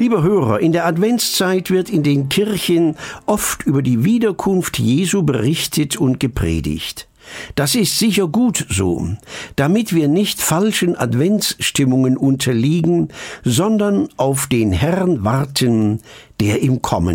Lieber Hörer, in der Adventszeit wird in den Kirchen oft über die Wiederkunft Jesu berichtet und gepredigt. Das ist sicher gut so, damit wir nicht falschen Adventsstimmungen unterliegen, sondern auf den Herrn warten, der im Kommen